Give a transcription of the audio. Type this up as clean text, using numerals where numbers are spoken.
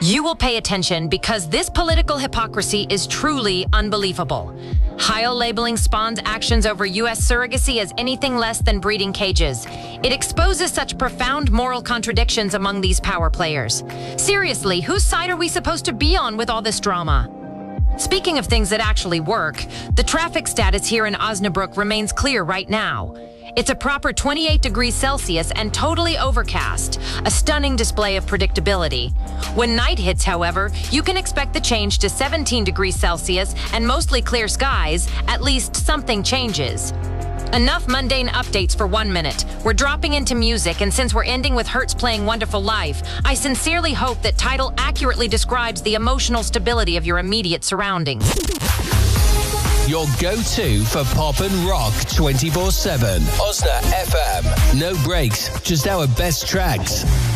You will pay attention because this political hypocrisy is truly unbelievable. Heil labeling Spawn's actions over U.S. surrogacy as anything less than breeding cages. It exposes such profound moral contradictions among these power players. Seriously, whose side are we supposed to be on with all this drama? Speaking of things that actually work, the traffic status here in Osnabrück remains clear right now. It's a proper 28 degrees Celsius and totally overcast, a stunning display of predictability. When night hits, however, you can expect the change to 17 degrees Celsius and mostly clear skies. At least something changes. Enough mundane updates for 1 minute. We're dropping into music, and since we're ending with Hertz playing Wonderful Life, I sincerely hope that Tidal accurately describes the emotional stability of your immediate surroundings. Your go-to for pop and rock 24/7. Osna FM. No breaks, just our best tracks.